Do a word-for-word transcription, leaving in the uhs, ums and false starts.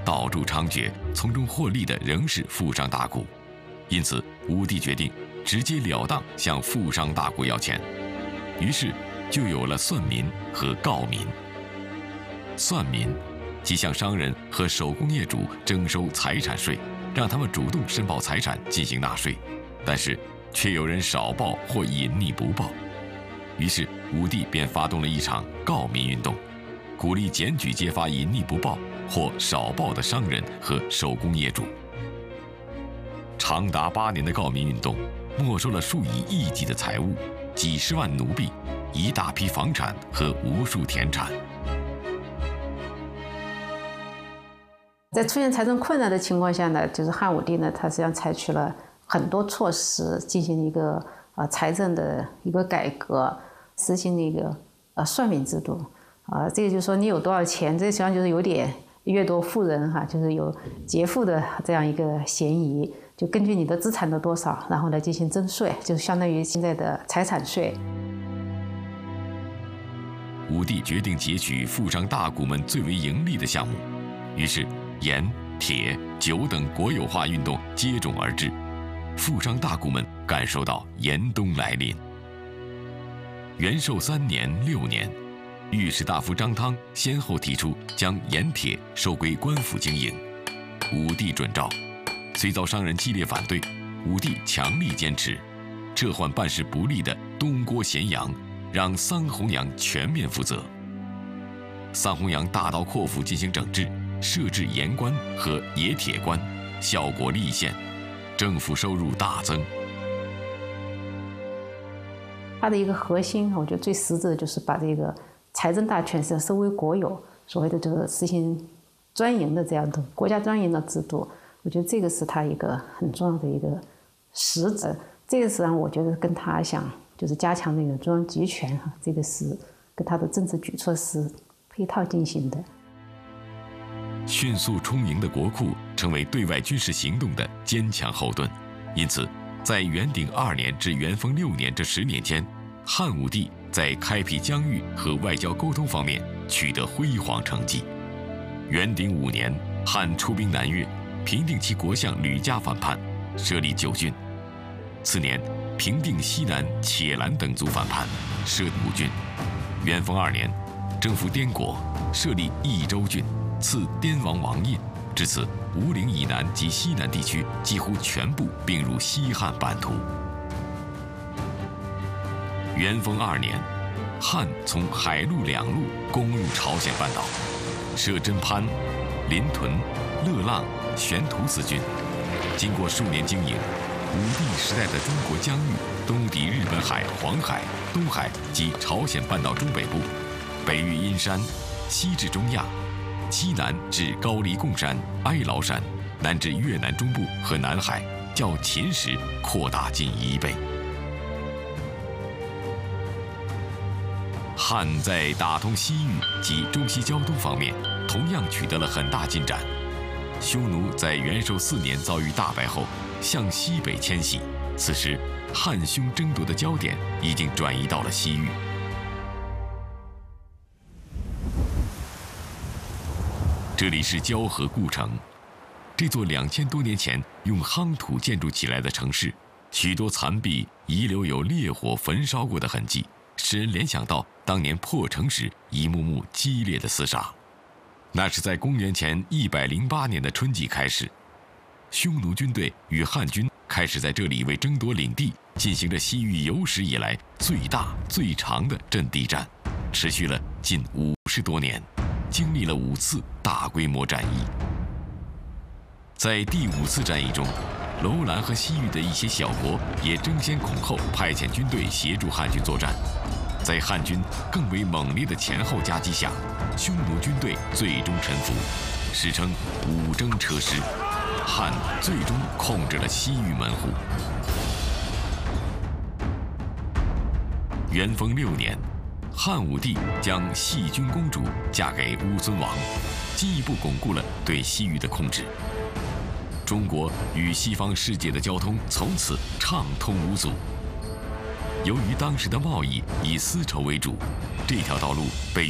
到处猖獗，从中获利的仍是富商大贾。因此，武帝决定直截了当向富商大贾要钱，于是就有了算民和告民。算民即向商人和手工业主征收财产税，让他们主动申报财产进行纳税，但是却有人少报或隐匿不报。于是武帝便发动了一场告民运动，鼓励检举揭发隐匿不报或少报的商人和手工业主。长达八年的告民运动，没收了数以亿计的财物，几十万奴婢，一大批房产和无数田产。 在出现财政困难的情况下呢，就是汉武帝呢，他实际上采取了很多措施，进行一个呃财政的一个改革，实行了一个呃算民制度。啊、呃，这个就是说你有多少钱，这实际上就是有点掠夺富人哈，就是有劫富的这样一个嫌疑。就根据你的资产的多少，然后来进行征税，就是相当于现在的财产税。 武帝决定截取富商大贾们最为盈利的项目，于是盐、铁、酒等国有化运动接踵而至，富商大贾们感受到严冬来临。元寿三年、六年，御史大夫张汤先后提出将盐铁收归官府经营，武帝准照。虽遭商人激烈反对，武帝强力坚持，撤换办事不力的东郭咸阳，让桑弘羊全面负责。桑弘羊大刀阔斧进行整治，设置盐官和冶铁官，效果立现，政府收入大增。 它的一个核心，我觉得最实质的就是把这个财政大权是收为国有，所谓的就是实行专营的这样的国家专营的制度。我觉得这个是他一个很重要的一个实质，这个实际上我觉得跟他想就是加强那个中央集权哈，这个是跟他的政治举措是配套进行的。 迅速充盈的国库成为对外军事行动的坚强后盾，因此，在元鼎二年至元丰六年这十年间，汉武帝在开辟疆域和外交沟通方面取得辉煌成绩。元鼎五年，汉出兵南越，平定其国相吕嘉反叛，设立九郡。次年，平定西南且兰等族反叛，设五郡。元丰二年，征服滇国，设立益州郡，赐滇王王印。至此，吴岭以南及西南地区几乎全部并入西汉版图。元丰二年，汉从海陆两路攻入朝鲜半岛，设真潘、临屯、乐浪、玄图四郡。经过数年经营，武帝时代的中国疆域东抵日本海、黄海、东海及朝鲜半岛中北部，北遇阴山，西至中亚，西南至高黎贡山、哀牢山，南至越南中部和南海，较秦时扩大近一倍。汉在打通西域及中西交通方面，同样取得了很大进展。匈奴在元寿四年遭遇大败后，向西北迁徙，此时汉匈争夺的焦点已经转移到了西域。这里是交河故城，这座两千多年前用夯土建筑起来的城市，许多残壁遗留有烈火焚烧过的痕迹，使人联想到当年破城时一幕幕激烈的厮杀。那是在公元前一百零八年的春季开始，匈奴军队与汉军开始在这里为争夺领地进行着西域有史以来最大最长的阵地战，持续了近五十多年，经历了五次大规模战役。在第五次战役中，楼兰和西域的一些小国也争先恐后派遣军队协助汉军作战。在汉军更为猛烈的前后夹击下，匈奴军队最终臣服，史称五征车师。汉最终控制了西域门户。元丰六年，汉武帝将细君公主嫁给乌孙王，进一步巩固了对西域的控制。中国与西方世界的交通从此畅通无阻。由于当时的贸易以丝绸为主，这条道路被